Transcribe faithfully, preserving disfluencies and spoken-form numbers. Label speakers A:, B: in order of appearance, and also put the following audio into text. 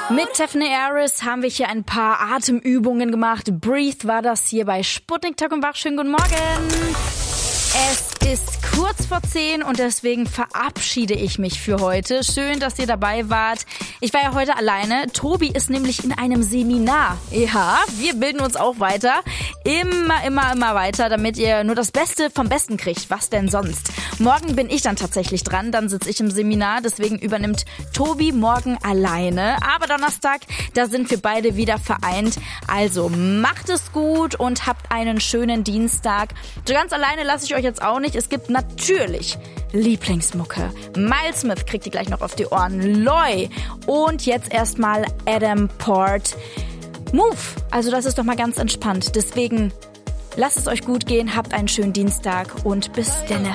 A: Mit Tiffany Harris haben wir hier ein paar Atemübungen gemacht. Breathe war das hier bei Sputnik Tag und Wach. Schönen guten Morgen. Es ist kurz vor zehn und deswegen verabschiede ich mich für heute. Schön, dass ihr dabei wart. Ich war ja heute alleine. Tobi ist nämlich in einem Seminar. Ja, wir bilden uns auch weiter. Immer, immer, immer weiter, damit ihr nur das Beste vom Besten kriegt. Was denn sonst? Morgen bin ich dann tatsächlich dran. Dann sitze ich im Seminar. Deswegen übernimmt Tobi morgen alleine. Aber Donnerstag, da sind wir beide wieder vereint. Also macht es gut und habt einen schönen Dienstag. So ganz alleine lasse ich euch jetzt auch nicht. Es gibt natürlich Lieblingsmucke. Miles Smith kriegt ihr gleich noch auf die Ohren. Loy. Und jetzt erstmal Adam Port. Move. Also das ist doch mal ganz entspannt. Deswegen lasst es euch gut gehen. Habt einen schönen Dienstag und bis denne.